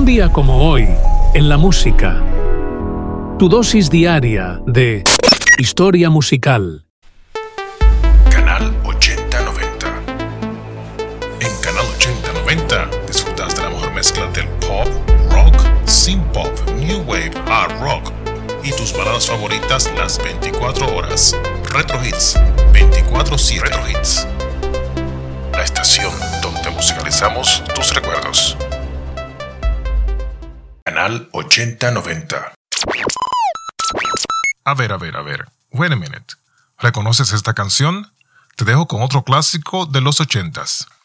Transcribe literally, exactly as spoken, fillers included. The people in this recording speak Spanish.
Un día como hoy, en la música. Tu dosis diaria de historia musical. Canal ochenta noventa. En Canal ochenta noventa disfrutas de la mejor mezcla del pop, rock, synth pop, new wave, hard rock y tus baladas favoritas las veinticuatro horas. Retro Hits veinticuatro siete. Retro Hits. La estación donde musicalizamos tus recuerdos. Canal ochenta noventa. A ver, a ver, a ver. Wait a minute. ¿Reconoces esta canción? Te dejo con otro clásico de los ochentas.